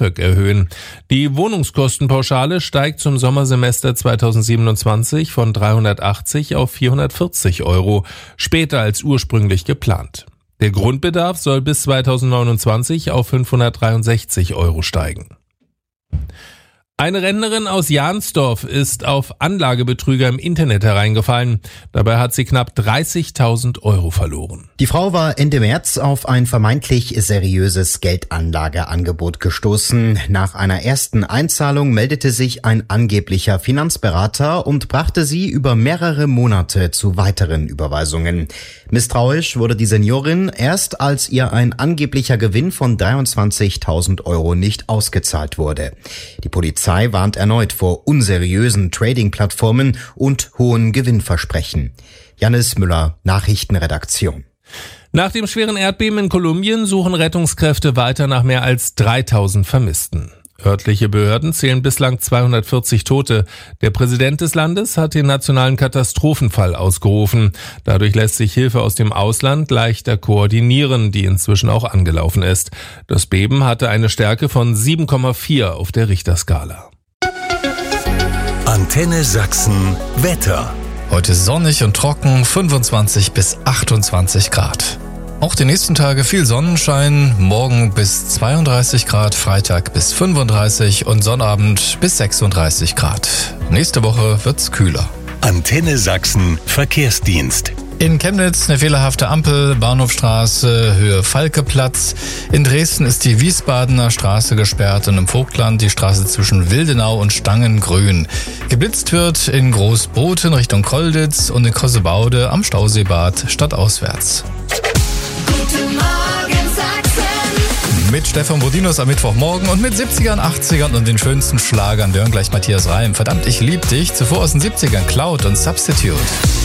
BAföG erhöhen. Die Wohnungskostenpauschale steigt zum Sommersemester 2027 von 380 auf 440 Euro, später als ursprünglich geplant. Der Grundbedarf soll bis 2029 auf 563 Euro steigen. Eine Rentnerin aus Jahnsdorf ist auf Anlagebetrüger im Internet hereingefallen. Dabei hat sie knapp 30.000 Euro verloren. Die Frau war Ende März auf ein vermeintlich seriöses Geldanlageangebot gestoßen. Nach einer ersten Einzahlung meldete sich ein angeblicher Finanzberater und brachte sie über mehrere Monate zu weiteren Überweisungen. Misstrauisch wurde die Seniorin erst, als ihr ein angeblicher Gewinn von 23.000 Euro nicht ausgezahlt wurde. Die Polizei warnt erneut vor unseriösen Trading-Plattformen und hohen Gewinnversprechen. Jannis Müller, Nachrichtenredaktion. Nach dem schweren Erdbeben in Kolumbien suchen Rettungskräfte weiter nach mehr als 3.000 Vermissten. Örtliche Behörden zählen bislang 240 Tote. Der Präsident des Landes hat den nationalen Katastrophenfall ausgerufen. Dadurch lässt sich Hilfe aus dem Ausland leichter koordinieren, die inzwischen auch angelaufen ist. Das Beben hatte eine Stärke von 7,4 auf der Richterskala. Antenne Sachsen Wetter. Heute sonnig und trocken, 25 bis 28 Grad. Auch die nächsten Tage viel Sonnenschein, morgen bis 32 Grad, Freitag bis 35 und Sonnabend bis 36 Grad. Nächste Woche wird's kühler. Antenne Sachsen Verkehrsdienst. In Chemnitz eine fehlerhafte Ampel, Bahnhofstraße, Höhe Falkeplatz. In Dresden ist die Wiesbadener Straße gesperrt und im Vogtland die Straße zwischen Wildenau und Stangengrün. Geblitzt wird in Großboten Richtung Kolditz und in Kossebaude am Stauseebad stadtauswärts. Guten Morgen Sachsen. Mit Stefan Bodinus am Mittwochmorgen und mit 70ern, 80ern und den schönsten Schlagern. Wir hören gleich Matthias Reim. Verdammt, ich lieb dich. Zuvor aus den 70ern Cloud und Substitute.